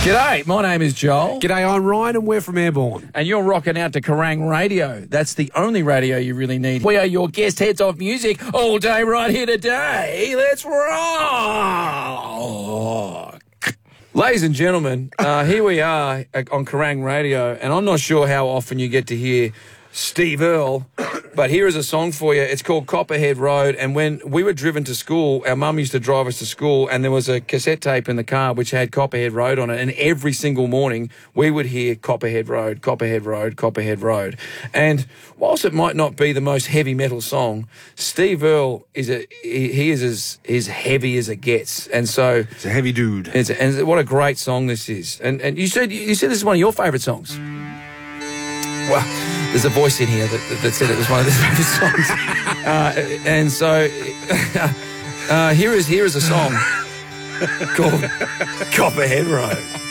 G'day, my name is Joel. G'day, I'm Ryan and we're from Airborne. And you're rocking out to Kerrang Radio. That's the only radio you really need. We are your guest heads of music all day right here today. Let's rock! Ladies and gentlemen, here we are on Kerrang Radio, and I'm not sure how often you get to hear Steve Earle, but here is a song for you. It's called Copperhead Road, and when we were driven to school, our mum used to drive us to school, and there was a cassette tape in the car which had Copperhead Road on it, and every single morning we would hear Copperhead Road, Copperhead Road, Copperhead Road. And whilst it might not be the most heavy metal song, Steve Earle is as heavy as it gets, and so It's a heavy dude. and what a great song this is. And you said this is one of your favourite songs. Well, there's a voice in here that said it was one of his favourite songs. And so here is a song called Copperhead Road.